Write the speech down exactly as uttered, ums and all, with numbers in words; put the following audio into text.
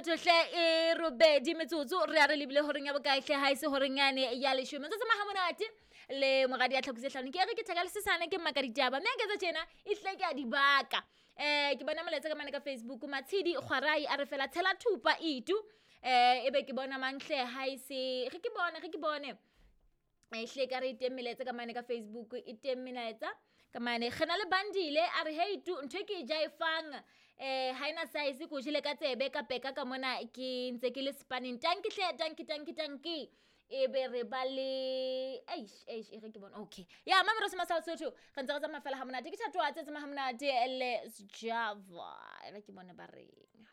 metsotso hle e robedi metsotso re a re lebile ho reng ya bokae hle ha ise ho reng yane ya leshome tsa maha monate le mogadi ya tlhokise hlano ke re ke thaka le sesane ke maka ditaba mme ke tsa tjena e hle ke a dibaka eh ke bona moletsa ka mane ka Facebook Matshidi Kgwarai a re fela tshela thupa itu eh ebe ke bona manhle ha ise re ke bona re ke bone e hle ka re itemeletse ka mane ka Facebook itemeletsa ka mane gena le bandile a re hey tu ntwe ke ja ifang eh haina size ko jile ka tsebe ka peka ka mona ke ntse ke le spanning tanki hle tanki tanki tanki e be re ba le eish eish e re ke bona okay ya mama ro sema sa sotho ga ntse ga tsa mafela ha monate ke thatwa tse tsa ha monate le Java e re ke bona ba reng